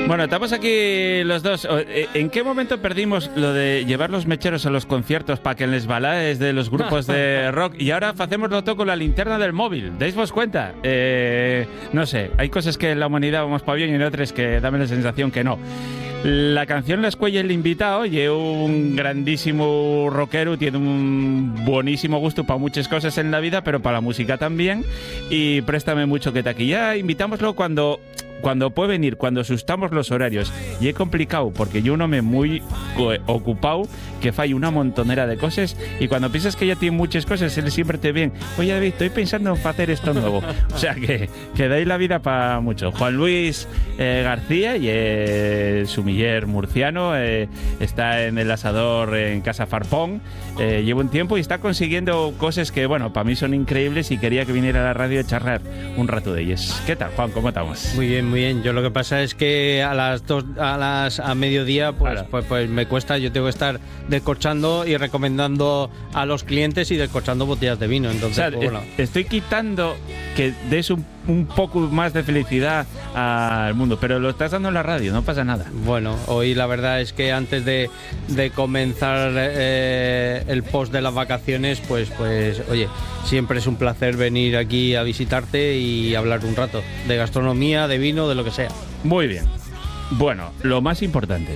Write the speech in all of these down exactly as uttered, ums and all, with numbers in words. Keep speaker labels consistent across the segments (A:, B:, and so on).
A: Bueno, estamos aquí los dos. ¿En qué momento perdimos lo de llevar los mecheros a los conciertos para que en les balades de los grupos de rock y ahora hacemos todo con la linterna del móvil? ¿Dais-vos cuenta? Eh, no sé, hay cosas que en la humanidad vamos para bien y en otras que dame la sensación que no. La canción La Escuella el invitado y un grandísimo rockero, tiene un buenísimo gusto para muchas cosas en la vida, pero para la música también, y préstame mucho que taquilla. Invitámoslo cuando cuando puede venir, cuando asustamos los horarios, y es complicado porque yo no me muy ocupado, que falla una montonera de cosas, y cuando piensas que ya tiene muchas cosas, él siempre te viene, oye David, estoy pensando en hacer esto nuevo. O sea que, que dais la vida para mucho. Juan Luis eh, García y eh, su mujer murciano, eh, está en el asador en Casa Farpón, eh, lleva un tiempo y está consiguiendo cosas que, bueno, para mí son increíbles, y quería que viniera a la radio a charlar un rato de ellas. ¿Qué tal, Juan? ¿Cómo estamos?
B: Muy bien, muy bien. Yo lo que pasa es que a las dos, a las a mediodía, pues, claro. pues, pues me cuesta. Yo tengo que estar descorchando y recomendando a los clientes y descorchando botellas de vino. Entonces, o sea, pues, bueno.
A: Estoy quitando que des un, un poco más de felicidad al mundo, pero lo estás dando en la radio, no pasa nada.
B: Bueno, hoy la verdad es que antes de, de comenzar eh, el post de las vacaciones, pues, pues, oye, siempre es un placer venir aquí a visitarte y hablar un rato de gastronomía, de vino, de lo que sea.
A: Muy bien. Bueno, lo más importante.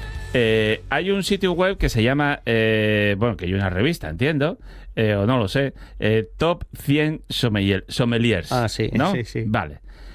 A: Eh, hay un sitio web que se llama, eh, bueno, que hay una revista, entiendo, eh, o no lo sé, eh, Top cien sommelier, Sommeliers.
B: Ah, sí,
A: ¿no?
B: sí, sí.
A: Vale.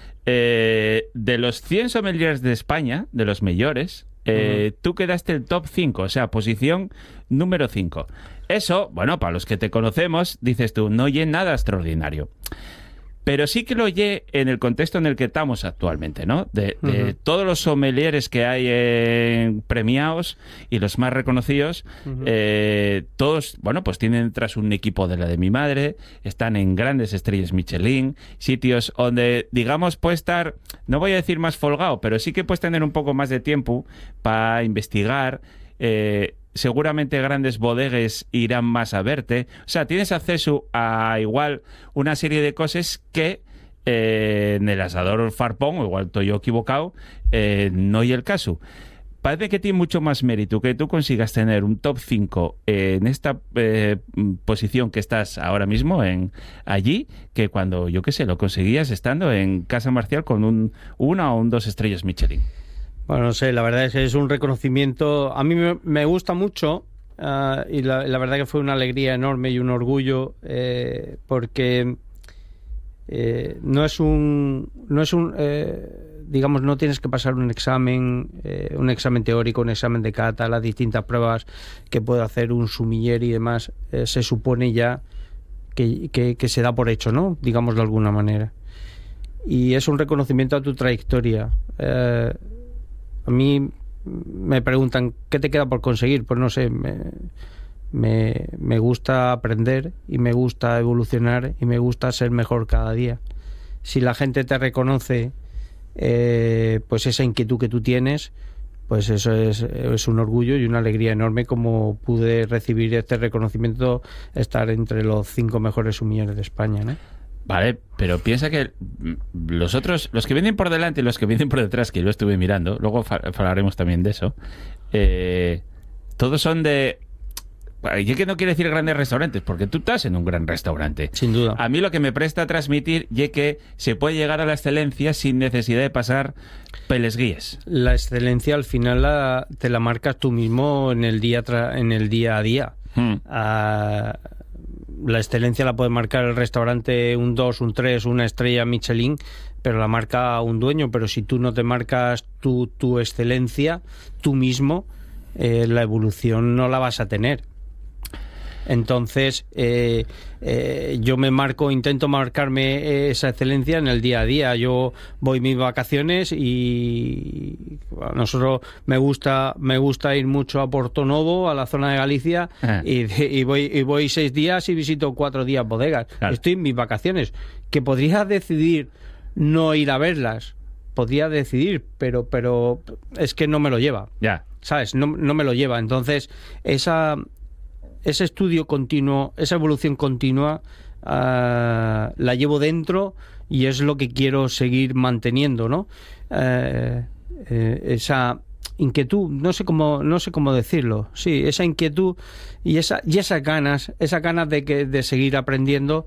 A: Eh, de los cien sommeliers de España, de los mejores, eh, uh-huh. tú quedaste el top cinco, o sea, posición número cinco. Eso, bueno, para los que te conocemos, dices tú, no oye nada extraordinario. Pero sí que lo oye en el contexto en el que estamos actualmente, ¿no? De, de uh-huh. todos los sommeliers que hay en premiados y los más reconocidos, uh-huh. eh, todos, bueno, pues tienen tras un equipo de la de mi madre, están en grandes estrellas Michelin, sitios donde, digamos, puede estar, no voy a decir más folgado, pero sí que puedes tener un poco más de tiempo para investigar. Eh, seguramente grandes bodegues irán más a verte. O sea, tienes acceso a igual una serie de cosas que eh, en el asador Farpón, o igual estoy yo equivocado, eh, no hay el caso. Parece que tiene mucho más mérito que tú consigas tener un top cinco en esta eh, posición que estás ahora mismo en allí, que cuando, yo qué sé, lo conseguías estando en Casa Marcial con un una o un dos estrellas Michelin.
B: Bueno, no sé, la verdad es que es un reconocimiento. A mí me, me gusta mucho uh, y la, la verdad que fue una alegría enorme y un orgullo eh, porque eh, no es un, no es un, eh, digamos, no tienes que pasar un examen, eh, un examen teórico, un examen de cata, las distintas pruebas que puede hacer un sommelier y demás. Eh, se supone ya que, que, que se da por hecho, ¿no? Digamos de alguna manera. Y es un reconocimiento a tu trayectoria. Eh, A mí me preguntan, ¿qué te queda por conseguir? Pues no sé, me, me, me gusta aprender y me gusta evolucionar y me gusta ser mejor cada día. Si la gente te reconoce eh, pues esa inquietud que tú tienes, pues eso es, es un orgullo y una alegría enorme como pude recibir este reconocimiento, estar entre los cinco mejores sommeliers de España, ¿no?
A: Vale, pero piensa que los otros, los que vienen por delante y los que vienen por detrás, que yo estuve mirando, luego hablaremos también de eso, eh, todos son de... Yo que no quiero decir grandes restaurantes, porque tú estás en un gran restaurante.
B: Sin duda.
A: A mí lo que me presta a transmitir es que se puede llegar a la excelencia sin necesidad de pasar peles guías.
B: La excelencia al final la, te la marcas tú mismo en el día, tra- en el día a día. Hmm. Uh, La excelencia la puede marcar el restaurante un dos, un tres, una estrella Michelin, pero la marca un dueño. Pero si tú no te marcas tu, tu excelencia, tú mismo, eh, la evolución no la vas a tener. Entonces, eh, eh, yo me marco, intento marcarme esa excelencia en el día a día. Yo voy mis vacaciones y a nosotros me gusta me gusta ir mucho a Portonovo, a la zona de Galicia, uh-huh. y, y voy y voy seis días y visito cuatro días bodegas. Claro. Estoy en mis vacaciones. Que podría decidir no ir a verlas, podría decidir, pero pero es que no me lo lleva.
A: Ya. Yeah.
B: ¿Sabes? No, no me lo lleva. Entonces, esa... ese estudio continuo, esa evolución continua, uh, la llevo dentro y es lo que quiero seguir manteniendo, ¿no? Uh, eh, esa inquietud, no sé cómo, no sé cómo decirlo, sí, esa inquietud y esa y esas ganas, esas ganas de que de seguir aprendiendo,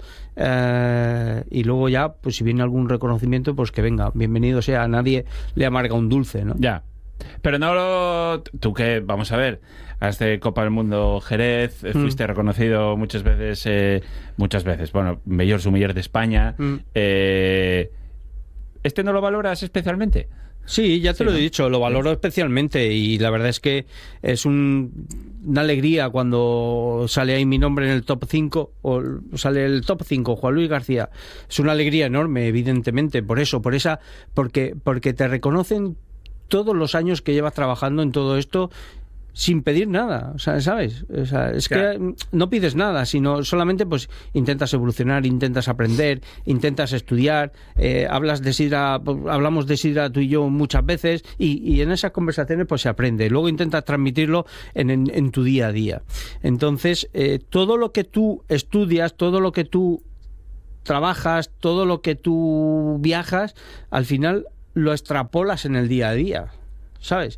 B: eh, y luego ya, pues si viene algún reconocimiento, pues que venga, bienvenido sea, a nadie le amarga un dulce, ¿no?
A: Ya. Pero no lo... Tú que, vamos a ver, has de Copa del Mundo Jerez, mm. fuiste reconocido muchas veces, eh, muchas veces, bueno, mejor sumiller de España. Mm. Eh, ¿Este no lo valoras especialmente?
B: Sí, ya te sí, lo he ¿no? dicho, lo valoro sí. especialmente, y la verdad es que es un, una alegría cuando sale ahí mi nombre en el top cinco, o sale el top cinco, Juan Luis García. Es una alegría enorme, evidentemente, por eso, por esa, porque, porque te reconocen todos los años que llevas trabajando en todo esto sin pedir nada, o sea, ¿sabes? O sea, es claro. que no pides nada, sino solamente pues intentas evolucionar, intentas aprender, intentas estudiar, eh, hablas de sidra, hablamos de sidra tú y yo muchas veces, y, y en esas conversaciones pues se aprende, luego intentas transmitirlo en, en, en tu día a día. Entonces, eh, todo lo que tú estudias, todo lo que tú trabajas, todo lo que tú viajas, al final lo extrapolas en el día a día, ¿sabes?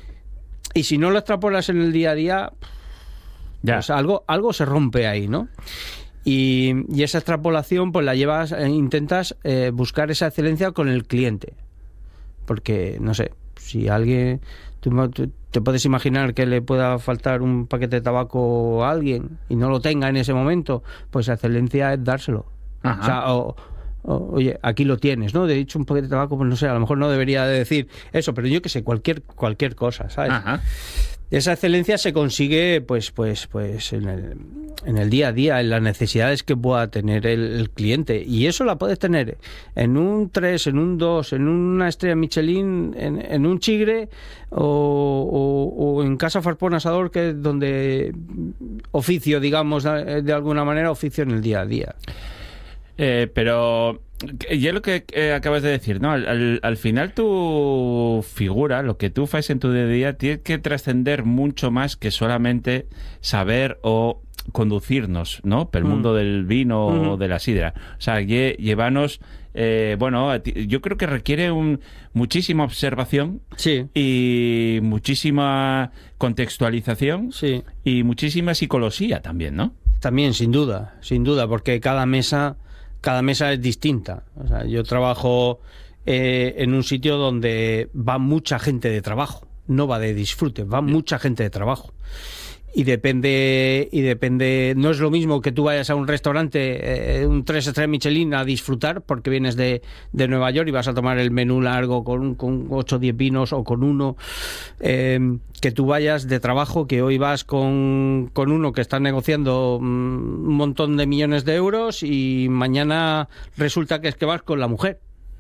B: Y si no lo extrapolas en el día a día, ya. pues algo, algo se rompe ahí, ¿no? Y, y esa extrapolación pues la llevas, eh, intentas eh, buscar esa excelencia con el cliente. Porque, no sé, si alguien... Tú, tú te puedes imaginar que le pueda faltar un paquete de tabaco a alguien y no lo tenga en ese momento, pues la excelencia es dárselo. Ajá. O sea, o... Oye, aquí lo tienes, ¿no? De hecho, un paquete de tabaco, pues no sé, a lo mejor no debería de decir eso, pero yo que sé, cualquier cualquier cosa, ¿sabes? Ajá. Esa excelencia se consigue, pues, pues, pues en el, en el día a día, en las necesidades que pueda tener el, el cliente, y eso la puedes tener en un tres, en un dos, en una estrella Michelin, en, en un Chigre o, o, o en Casa Farpón Asador, que es donde oficio, digamos, de alguna manera, oficio en el día a día.
A: Eh, pero ya lo que eh, acabas de decir, ¿no? Al, al, al final tu figura, lo que tú haces en tu día a día, tiene que trascender mucho más que solamente saber o conducirnos, ¿no? Pel mm. mundo del vino mm. o de la sidra. O sea, lle, llevarnos... Eh, bueno, yo creo que requiere un, muchísima observación
B: sí.
A: y muchísima contextualización
B: sí.
A: y muchísima psicología también, ¿no?
B: También, sin duda, sin duda, porque cada mesa... Cada mesa es distinta. O sea, yo trabajo eh, en un sitio donde va mucha gente de trabajo, no va de disfrute, va mucha gente de trabajo. Y depende, y depende, no es lo mismo que tú vayas a un restaurante, eh, un tres estrellas Michelin, a disfrutar porque vienes de, de Nueva York y vas a tomar el menú largo con, con ocho o diez vinos o con uno, eh, que tú vayas de trabajo, que hoy vas con, con uno que está negociando un montón de millones de euros y mañana resulta que es que vas con la mujer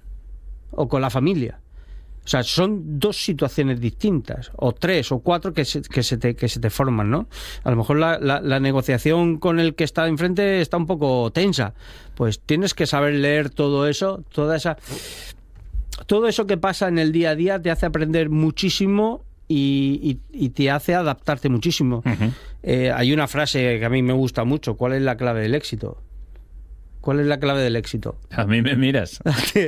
B: o con la familia. O sea, son dos situaciones distintas, o tres, o cuatro que se, que se, te, que se te forman, ¿no? A lo mejor la, la, la negociación con el que está enfrente está un poco tensa. Pues tienes que saber leer todo eso, toda esa... Todo eso que pasa en el día a día te hace aprender muchísimo y, y, y te hace adaptarte muchísimo. Uh-huh. Eh, hay una frase que a mí me gusta mucho, ¿cuál es la clave del éxito? ¿Cuál es la clave del éxito?
A: A mí me miras.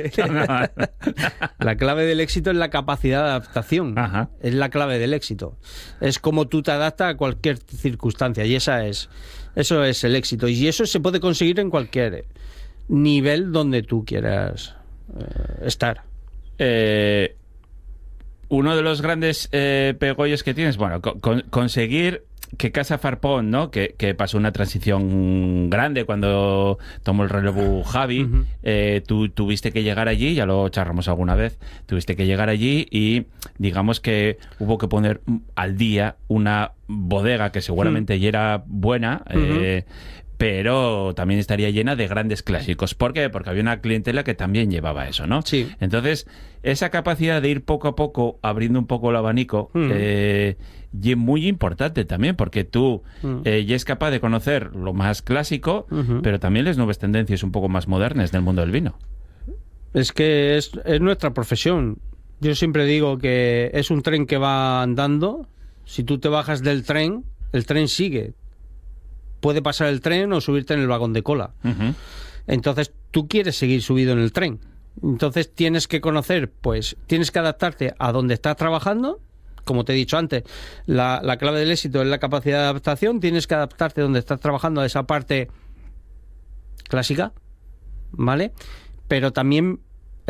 B: La clave del éxito es la capacidad de adaptación.
A: Ajá.
B: Es la clave del éxito. Es como tú te adaptas a cualquier circunstancia, y esa es, eso es el éxito. Y eso se puede conseguir en cualquier nivel donde tú quieras eh, estar.
A: Eh, uno de los grandes eh, pegollos que tienes, bueno, con, conseguir que Casa Farpón, ¿no? Que, que pasó una transición grande cuando tomó el relevo Javi. Uh-huh. eh, tú tuviste que llegar allí, ya lo charramos alguna vez, tuviste que llegar allí y digamos que hubo que poner al día una bodega que seguramente uh-huh. ya era buena, uh-huh. eh, pero también estaría llena de grandes clásicos. ¿Por qué? Porque había una clientela que también llevaba eso, ¿no?
B: Sí.
A: Entonces, esa capacidad de ir poco a poco abriendo un poco el abanico mm. eh, y es muy importante también, porque tú mm. eh, ya es capaz de conocer lo más clásico, uh-huh. pero también las nuevas tendencias un poco más modernas del mundo del vino.
B: Es que es, es nuestra profesión. Yo siempre digo que es un tren que va andando. Si tú te bajas del tren, el tren sigue. Puede pasar el tren o subirte en el vagón de cola. Uh-huh. Entonces, tú quieres seguir subido en el tren. Entonces tienes que conocer, pues tienes que adaptarte a donde estás trabajando. Como te he dicho antes, la, la clave del éxito es la capacidad de adaptación. Tienes que adaptarte donde estás trabajando a esa parte clásica, ¿vale? Pero también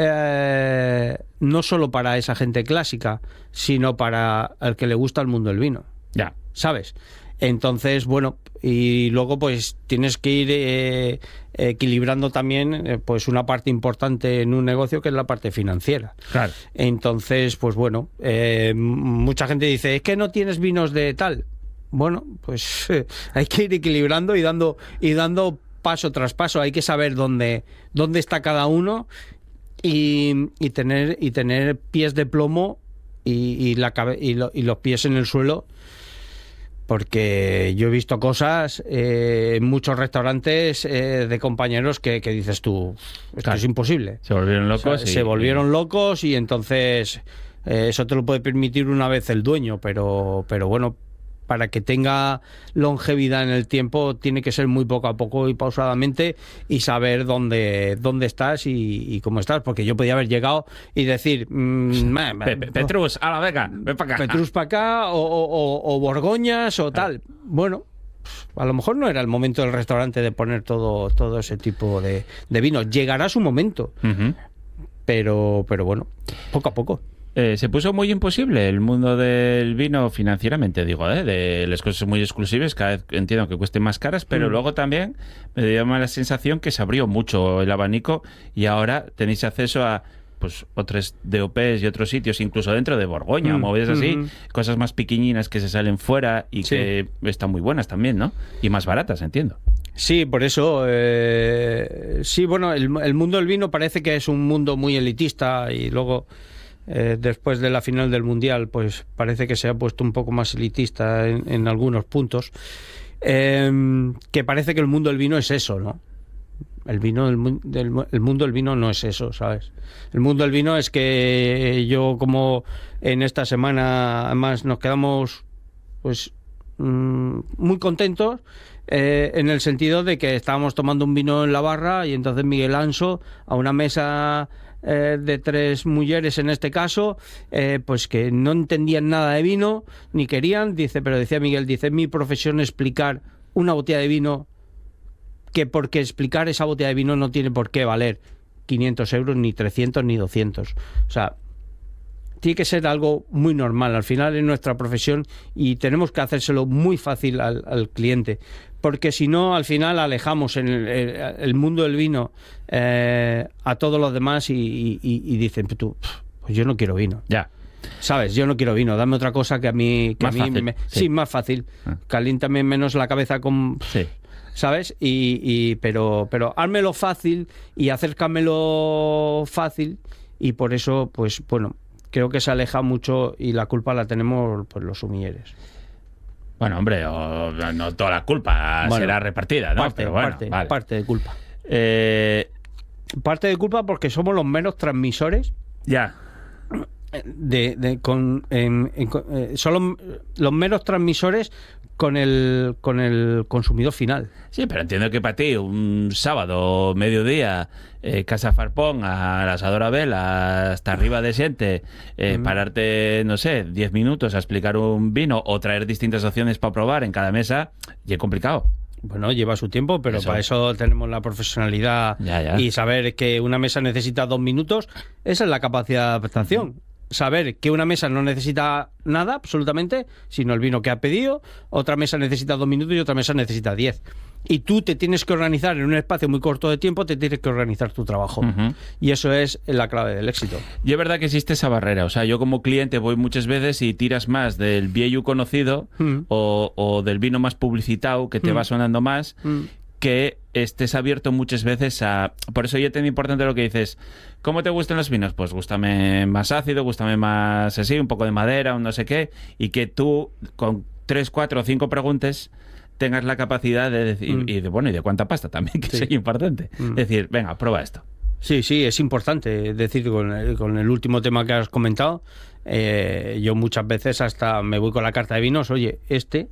B: eh, no solo para esa gente clásica, sino para el que le gusta el mundo del vino.
A: Ya.
B: ¿Sabes? Entonces, bueno, y luego pues tienes que ir eh, equilibrando también eh, pues una parte importante en un negocio que es la parte financiera.
A: Claro.
B: Entonces, pues bueno, eh, mucha gente dice, es que no tienes vinos de tal. Bueno, pues eh, hay que ir equilibrando y dando y dando paso tras paso. Hay que saber dónde dónde está cada uno y, y tener y tener pies de plomo y, y la cabe- y, lo- y los pies en el suelo. Porque yo he visto cosas eh, en muchos restaurantes eh, de compañeros que, que dices tú, esto
A: Claro.
B: es imposible.
A: Se volvieron locos.
B: O sea,
A: y-
B: se volvieron
A: y-
B: locos y entonces eh, eso te lo puede permitir una vez el dueño, pero, pero bueno, para que tenga longevidad en el tiempo tiene que ser muy poco a poco y pausadamente y saber dónde, dónde estás y, y cómo estás, porque yo podía haber llegado y decir... Mm,
A: Pe- Pe- Petrus, a la venga, ven para acá.
B: Petrus para acá o, o- o- o Borgoñas o tal. Bueno, a lo mejor no era el momento del restaurante de poner todo, todo ese tipo de, de vinos. Llegará su momento,
A: Ujú.
B: pero, pero bueno, poco a poco.
A: Eh, se puso muy imposible el mundo del vino financieramente, digo, ¿eh? De las cosas muy exclusivas, cada vez entiendo que cuesten más caras, pero
B: Mm.
A: luego también me dio la sensación que se abrió mucho el abanico y ahora tenéis acceso a pues otros D O Ps y otros sitios, incluso dentro de Borgoña,
B: Mm,
A: movidas así,
B: mm.
A: cosas más pequeñinas que se salen fuera y
B: Sí.
A: que están muy buenas también, ¿no? Y más baratas, entiendo.
B: Sí, por eso. eh, sí, bueno, el, el mundo del vino parece que es un mundo muy elitista y luego, eh, después de la final del Mundial, pues parece que se ha puesto un poco más elitista en, en algunos puntos. Eh, que parece que el mundo del vino es eso, ¿no? El vino del, mu- del mu- el mundo del vino no es eso, ¿sabes? El mundo del vino es que yo, como en esta semana además nos quedamos pues mm, muy contentos, eh, en el sentido de que estábamos tomando un vino en la barra y entonces Miguel Anso, a una mesa eh, de tres mujeres en este caso, eh, pues que no entendían nada de vino ni querían, dice, pero decía Miguel, dice, mi profesión es explicar una botella de vino, que porque explicar esa botella de vino no tiene por qué valer quinientos euros, ni trescientos, ni doscientos. O sea, tiene que ser algo muy normal. Al final es nuestra profesión y tenemos que hacérselo muy fácil al, al cliente. Porque si no, al final alejamos en el, el- el mundo del vino eh, a todos los demás y, y- y dicen, tú, pues yo no quiero vino.
A: Ya.
B: ¿Sabes? Yo no quiero vino, dame otra cosa que a mí... Que
A: Más
B: a mí
A: fácil,
B: me-
A: sí.
B: sí, más fácil.
A: Ah.
B: Caliéntame menos la cabeza con...
A: Sí.
B: ¿Sabes? Y, y pero pero hármelo fácil y acércamelo fácil y por eso, pues bueno, creo que se aleja mucho y la culpa la tenemos pues los sumilleres.
A: Bueno, hombre, o- no toda la culpa
B: Bueno,
A: será repartida, ¿no?
B: Parte,
A: Pero bueno,
B: parte,
A: vale.
B: parte de culpa.
A: Eh,
B: Parte de culpa porque somos los menos transmisores
A: ya.
B: de, de con en- en- con- eh, son los, los menos transmisores con el con el consumidor final.
A: Sí, pero entiendo que para ti un sábado, mediodía, eh, Casa Farpón, a la asadora Vela, hasta arriba de Siente, eh,
B: Mm.
A: pararte, no sé, diez minutos a explicar un vino o traer distintas opciones para probar en cada mesa, y es complicado.
B: Bueno, lleva su tiempo, pero
A: Eso.
B: para eso tenemos la profesionalidad
A: Ya, ya.
B: y saber que una mesa necesita dos minutos. Esa es la capacidad de adaptación. Saber que una mesa no necesita nada, absolutamente, sino el vino que ha pedido. Otra mesa necesita dos minutos y otra mesa necesita diez. Y tú te tienes que organizar en un espacio muy corto de tiempo, te tienes que organizar tu trabajo.
A: Ujú.
B: Y eso es la clave del éxito.
A: Y es verdad que existe esa barrera. O sea, yo como cliente voy muchas veces y tiras más del viejo conocido
B: Mm.
A: o, o del vino más publicitado que te
B: Mm.
A: va sonando más,
B: Mm.
A: que estés abierto muchas veces a... Por eso yo tengo importante lo que dices. ¿Cómo te gustan los vinos? Pues gústame más ácido, gústame más así, un poco de madera, un no sé qué, y que tú con tres, cuatro o cinco preguntas tengas la capacidad de decir,
B: Mm.
A: y de, bueno, y de cuánta pasta también, que
B: Sí.
A: es importante.
B: Mm.
A: Decir, venga, prueba esto.
B: Sí, sí, es importante. Es decir, con el, con el último tema que has comentado, eh, yo muchas veces hasta me voy con la carta de vinos, oye, este,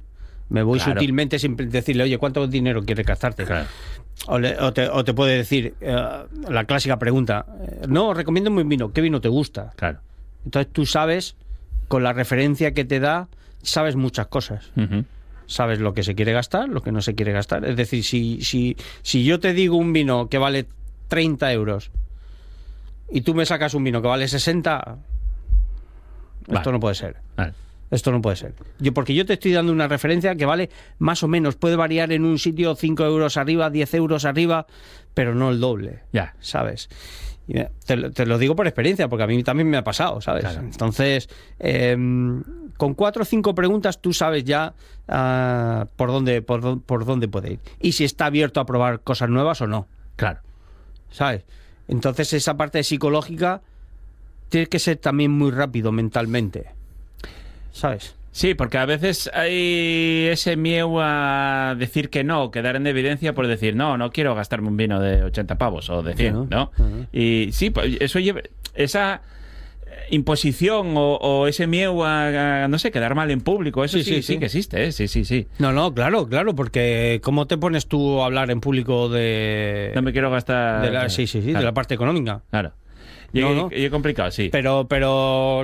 B: Me voy
A: Claro.
B: sutilmente sin decirle, oye, ¿cuánto dinero quieres gastarte?
A: Claro.
B: O, le- o te, o te puede decir eh, la clásica pregunta, eh, no, recomiéndame un vino, ¿qué vino te gusta?
A: Claro.
B: Entonces tú sabes, con la referencia que te da, sabes muchas cosas.
A: Ujú.
B: Sabes lo que se quiere gastar, lo que no se quiere gastar. Es decir, si, si, si yo te digo un vino que vale treinta euros y tú me sacas un vino que vale sesenta,
A: Vale.
B: esto no puede ser.
A: Vale.
B: Esto no puede ser. Yo, porque yo te estoy dando una referencia que vale más o menos, puede variar en un sitio cinco euros arriba, diez euros arriba, pero no el doble.
A: Ya.
B: ¿Sabes? Y, eh, Te, lo- te lo digo por experiencia, porque a mí también me ha pasado, ¿sabes?
A: Claro.
B: Entonces, eh, con cuatro o cinco preguntas tú sabes ya ah, por dónde por, dó- por dónde puede ir. Y si está abierto a probar cosas nuevas o no,
A: Claro.
B: ¿sabes? Entonces esa parte psicológica tiene que ser también muy rápido mentalmente, ¿sabes?
A: Sí, porque a veces hay ese miedo a decir que no, quedar en evidencia por decir, no, no quiero gastarme un vino de ochenta pavos o de cien,
B: Claro.
A: ¿no?
B: Ajá.
A: Y sí, pues, eso lleva, esa imposición o, o ese miedo a, a, no sé, quedar mal en público, eso sí,
B: Sí,
A: sí,
B: sí, sí.
A: que existe, ¿eh? Sí, sí, sí.
B: No, no, claro, claro, porque ¿cómo te pones tú a hablar en público de,
A: No me quiero gastar...
B: de la, sí, sí, sí,
A: claro,
B: de la parte económica?
A: Claro. Y,
B: No, no.
A: y es complicado, sí.
B: Pero, pero